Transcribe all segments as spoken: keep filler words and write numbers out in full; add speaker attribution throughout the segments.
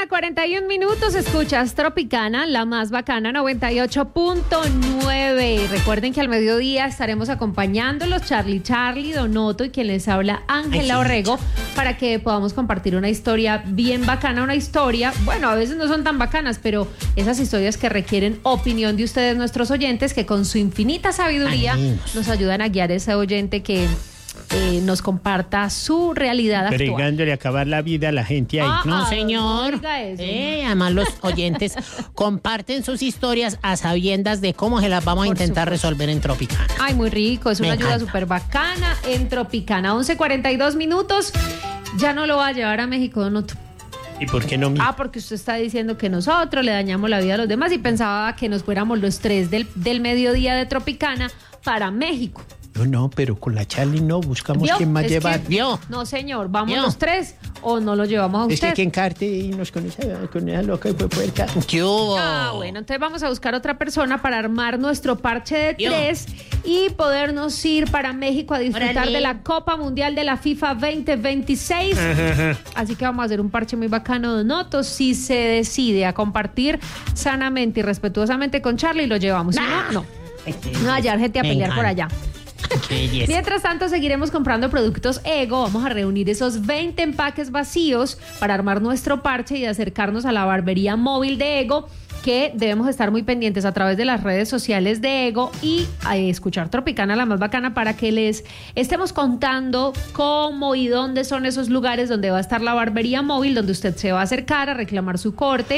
Speaker 1: mañana, cuarenta y un minutos. Escuchas Tropicana, la más bacana, noventa y ocho punto nueve. Recuerden que al mediodía estaremos acompañándolos Charlie Charlie, Donoto y quien les habla, Ángela Orrego, para que podamos compartir una historia bien bacana, una historia, bueno, a veces no son tan bacanas, pero esas historias que requieren opinión de ustedes, nuestros oyentes, que con su infinita sabiduría
Speaker 2: Ay,
Speaker 1: nos ayudan a guiar a ese oyente que eh, nos comparta su realidad actual.
Speaker 2: Bregándole a acabar la vida a la gente ahí.
Speaker 1: Ah,
Speaker 2: No,
Speaker 1: ah,
Speaker 2: señor.
Speaker 1: no diga eso.
Speaker 3: Eh, además los oyentes comparten sus historias a sabiendas de cómo se las vamos a
Speaker 1: Por
Speaker 3: intentar
Speaker 1: supuesto.
Speaker 3: resolver en Tropicana.
Speaker 1: Ay, muy rico, es una
Speaker 3: Me
Speaker 1: ayuda
Speaker 3: encanta.
Speaker 1: súper bacana en Tropicana. once cuarenta y dos minutos, ya no lo va a llevar a México, Donoto.
Speaker 2: ¿Y por qué no mi?
Speaker 1: Ah, porque usted está diciendo que nosotros le dañamos la vida a los demás y pensaba que nos fuéramos los tres del, del mediodía de Tropicana para México.
Speaker 2: No, no, pero con la Charlie no, buscamos
Speaker 1: ¿Vio?
Speaker 2: quién más
Speaker 1: Es
Speaker 2: llevar.
Speaker 1: que-
Speaker 3: ¿Vio?
Speaker 1: No, señor, vamos
Speaker 3: ¿Vio?
Speaker 1: los tres o no lo llevamos a
Speaker 2: Es
Speaker 1: usted.
Speaker 2: que quien carte y nos con esa, con esa loca y fue puerca.
Speaker 3: ¿Qué hubo?
Speaker 1: Ah, bueno, entonces vamos a buscar otra persona para armar nuestro parche de
Speaker 3: Yo.
Speaker 1: tres y podernos ir para México a disfrutar
Speaker 3: Órale.
Speaker 1: de la Copa Mundial de la FIFA veinte veintiséis. Así que vamos a hacer un parche muy bacano, Donoto. Si se decide a compartir sanamente y respetuosamente con Charlie, lo llevamos. Si no, no. No va a hallar gente a
Speaker 3: Me
Speaker 1: pelear por
Speaker 3: encanta.
Speaker 1: allá.
Speaker 3: Qué belleza.
Speaker 1: Mientras tanto, seguiremos comprando productos Ego. Vamos a reunir esos veinte empaques vacíos para armar nuestro parche y acercarnos a la barbería móvil de Ego, que debemos estar muy pendientes a través de las redes sociales de Ego y eh, escuchar Tropicana, la más bacana, para que les estemos contando cómo y dónde son esos lugares donde va a estar la barbería móvil, donde usted se va a acercar a reclamar su corte,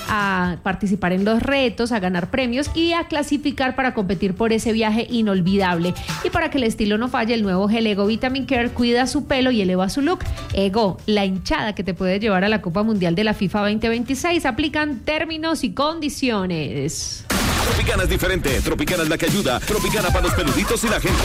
Speaker 1: a participar en los retos, a ganar premios y a clasificar para competir por ese viaje inolvidable. Y para que el estilo no falle, el nuevo gel Ego Vitamin Care cuida su pelo y eleva su look. Ego, la hinchada que te puede llevar a la Copa Mundial de la FIFA veinte veintiséis. Aplican términos y condiciones.
Speaker 4: Tropicana es diferente. Tropicana es la que ayuda. Tropicana para los peluditos y la gente.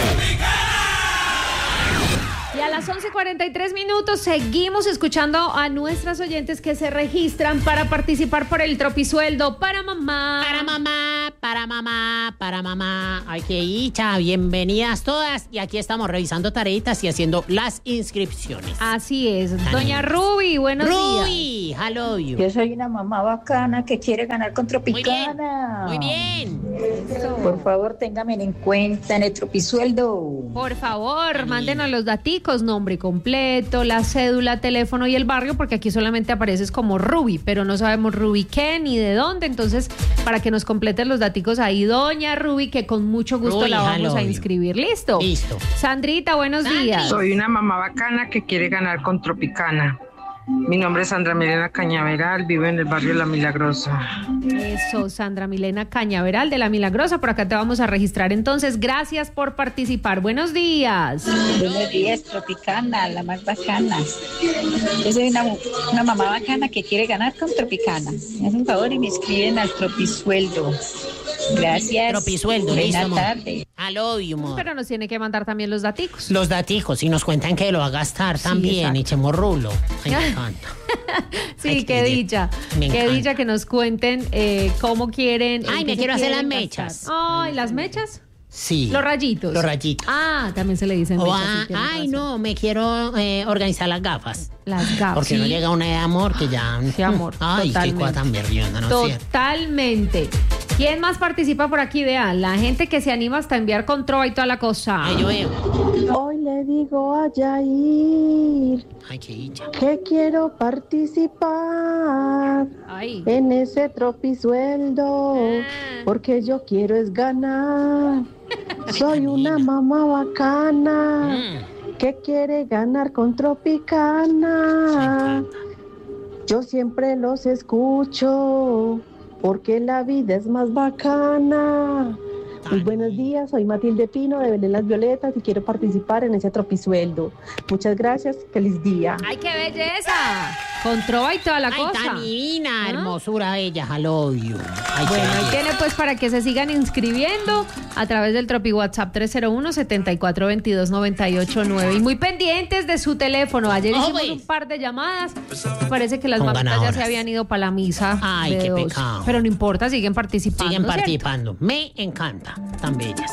Speaker 1: Y a las once cuarenta y tres minutos seguimos escuchando a nuestras oyentes que se registran para participar por el tropisueldo para mamá.
Speaker 3: Para mamá, para mamá, para mamá. Ay, qué dicha. Bienvenidas todas. Y aquí estamos revisando tareitas y haciendo las inscripciones.
Speaker 1: Así es. Doña Ruby, buenos días.
Speaker 3: Ruby, hello you.
Speaker 5: Yo soy una mamá bacana que quiere ganar con
Speaker 3: Muy bien,
Speaker 5: Tropicana.
Speaker 3: muy bien.
Speaker 5: Por favor, ténganme en cuenta en el tropisueldo.
Speaker 1: Por favor, mándenos los daticos, nombre completo, la cédula, teléfono y el barrio, porque aquí solamente apareces como Ruby, pero no sabemos Ruby qué ni de dónde. Entonces, para que nos completen los daticos ahí, doña Ruby, que con mucho gusto
Speaker 3: Ruby,
Speaker 1: la vamos
Speaker 3: hello
Speaker 1: a
Speaker 3: you.
Speaker 1: inscribir. ¿Listo?
Speaker 3: Listo.
Speaker 1: Sandrita, buenos
Speaker 3: Sandri.
Speaker 1: días.
Speaker 6: Soy una mamá bacana que quiere ganar con Tropicana. Mi nombre es Sandra Milena Cañaveral, vivo en el barrio La Milagrosa.
Speaker 1: Eso, Sandra Milena Cañaveral de La Milagrosa. Por acá te vamos a registrar entonces. Gracias por participar. Buenos días.
Speaker 5: Buenos días, Tropicana, la más bacana. Yo soy una, una mamá bacana que quiere ganar con Tropicana. Me hacen un favor y me escriben al tropisueldo. Gracias.
Speaker 3: Tropisueldo, listo,
Speaker 5: Buena
Speaker 3: amor.
Speaker 5: tarde.
Speaker 3: Hello you, amor.
Speaker 1: Pero nos tiene que mandar también los daticos.
Speaker 3: Los daticos y nos cuentan que lo va a gastar
Speaker 1: Sí,
Speaker 3: también
Speaker 1: exacto.
Speaker 3: y chemorrulo. Ay, me encanta.
Speaker 1: Sí,
Speaker 3: Ay,
Speaker 1: qué
Speaker 3: qué
Speaker 1: dicha.
Speaker 3: me
Speaker 1: Qué
Speaker 3: encanta.
Speaker 1: dicha que nos cuenten eh, cómo quieren.
Speaker 3: Ay,
Speaker 1: en
Speaker 3: me
Speaker 1: qué se
Speaker 3: quiero hacer
Speaker 1: quieren
Speaker 3: las
Speaker 1: gastar.
Speaker 3: mechas.
Speaker 1: Ay, ¿las mechas?
Speaker 3: Sí.
Speaker 1: Los rayitos.
Speaker 3: Los rayitos.
Speaker 1: Ah, también se le dicen
Speaker 3: O,
Speaker 1: mechas.
Speaker 3: ah,
Speaker 1: sí, tienes
Speaker 3: ay,
Speaker 1: razón.
Speaker 3: no, me quiero eh, organizar las gafas.
Speaker 1: Las gafas.
Speaker 3: Porque no
Speaker 1: Sí,
Speaker 3: llega una edad de amor que ya.
Speaker 1: Sí, amor,
Speaker 3: Ay,
Speaker 1: totalmente.
Speaker 3: qué cosa tan berriona, ¿no es cierto?
Speaker 1: Totalmente. ¿Quién más participa por aquí? Vean, la gente que se anima hasta enviar con trova y toda la cosa.
Speaker 3: Ay, yo veo.
Speaker 7: Hoy le digo a Yair
Speaker 3: Ay, qué dicha.
Speaker 7: que quiero participar
Speaker 1: Ay.
Speaker 7: en ese tropisueldo,
Speaker 1: Ah.
Speaker 7: porque yo quiero es ganar. Soy una mamá bacana
Speaker 3: Mm,
Speaker 7: que quiere ganar con
Speaker 3: me
Speaker 7: Tropicana.
Speaker 3: encanta.
Speaker 7: Yo siempre los escucho, porque la vida es más bacana. Muy buenos días, soy Matilde Pino de Belén Las Violetas y quiero participar en ese tropisueldo. Muchas gracias, feliz día.
Speaker 1: ¡Ay, qué belleza! Con trova y toda la
Speaker 3: Ay,
Speaker 1: cosa.
Speaker 3: tan divina,
Speaker 1: ¿Ah?
Speaker 3: hermosura bella, hello you. Ay, qué
Speaker 1: Bueno, ahí
Speaker 3: belleza.
Speaker 1: tiene pues para que se sigan inscribiendo a través del Tropi WhatsApp tres cero uno, siete cuatro dos dos, nueve ocho nueve. Y muy pendientes de su teléfono. Ayer
Speaker 3: Ojo,
Speaker 1: hicimos
Speaker 3: pues.
Speaker 1: un par de llamadas. Me parece que las
Speaker 3: Con
Speaker 1: mamitas ya
Speaker 3: ganadoras.
Speaker 1: se habían ido para la misa.
Speaker 3: Ay,
Speaker 1: de
Speaker 3: qué
Speaker 1: dos.
Speaker 3: pecado.
Speaker 1: Pero no importa, siguen participando.
Speaker 3: Siguen
Speaker 1: ¿cierto?
Speaker 3: participando. Me encanta, tan bellas.